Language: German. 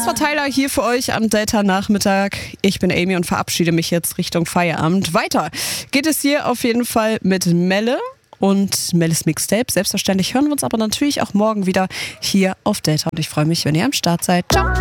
Das war Tyler hier für euch am Delta-Nachmittag. Ich bin Amy und verabschiede mich jetzt Richtung Feierabend. Weiter geht es hier auf jeden Fall mit Melle und Melles Mixtape. Selbstverständlich hören wir uns aber natürlich auch morgen wieder hier auf Delta. Und ich freue mich, wenn ihr am Start seid. Ciao!